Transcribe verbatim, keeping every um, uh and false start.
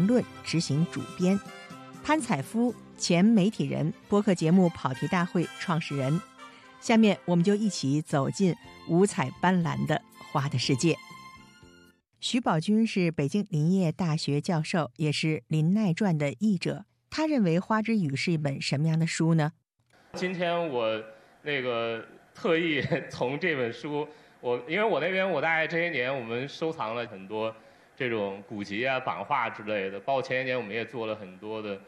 论执行主编，潘采夫，前媒体人，播客节目《跑题大会》创始人。下面我们就一起走进五彩斑斓的花的世界。徐宝军是北京林业大学教授，也是《林奈传》的译者。他认为《花之语》是一本什么样的书呢？ 今天我那个特意从这本书，我因为我那边我大概这些年我们收藏了很多这种古籍啊、版画之类的，包括前些年我们也做了很多的